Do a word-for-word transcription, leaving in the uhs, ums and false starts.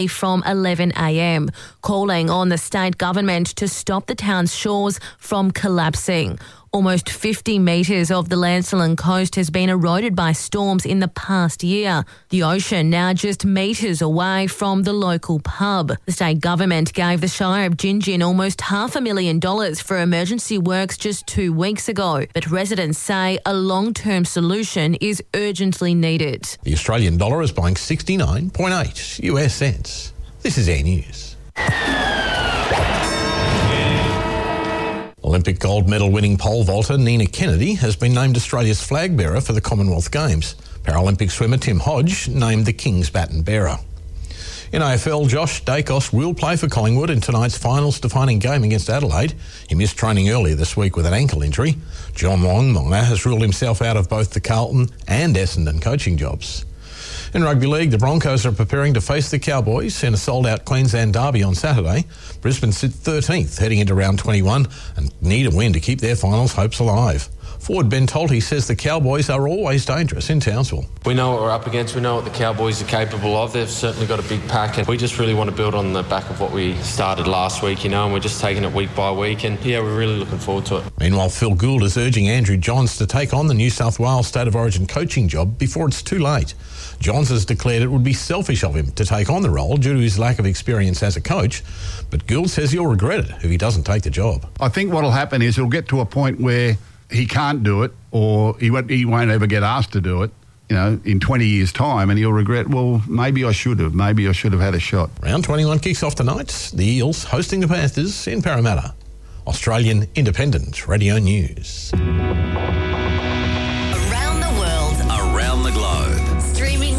from eleven a m, calling on the state government to stop the town's shores from collapsing. Almost fifty metres of the Lancelin coast has been eroded by storms in the past year. The ocean now just metres away from the local pub. The state government gave the Shire of Gin Gin almost half a million dollars for emergency works just two weeks ago, but residents say a long-term solution is urgently needed. The Australian dollar is buying sixty-nine point eight U S cents. This is Air News. Olympic gold medal winning pole vaulter Nina Kennedy has been named Australia's flag bearer for the Commonwealth Games. Paralympic swimmer Tim Hodge named the King's baton bearer. In A F L, Josh Dacos will play for Collingwood in tonight's finals defining game against Adelaide. He missed training earlier this week with an ankle injury. John Longmire has ruled himself out of both the Carlton and Essendon coaching jobs. In rugby league, the Broncos are preparing to face the Cowboys in a sold-out Queensland derby on Saturday. Brisbane sit thirteenth heading into round twenty-one and need a win to keep their finals hopes alive. Forward Ben Tolty says the Cowboys are always dangerous in Townsville. We know what we're up against. We know what the Cowboys are capable of. They've certainly got a big pack, and we just really want to build on the back of what we started last week, you know, and we're just taking it week by week, and yeah, we're really looking forward to it. Meanwhile, Phil Gould is urging Andrew Johns to take on the New South Wales State of Origin coaching job before it's too late. Johns has declared it would be selfish of him to take on the role due to his lack of experience as a coach, but Gould says he'll regret it if he doesn't take the job. I think what will happen is it'll get to a point where he can't do it, or he won't, he won't ever get asked to do it, you know, in twenty years' time, and he'll regret, well, maybe I should have, maybe I should have had a shot. Round twenty-one kicks off tonight. The Eels hosting the Panthers in Parramatta. Australian Independent Radio News.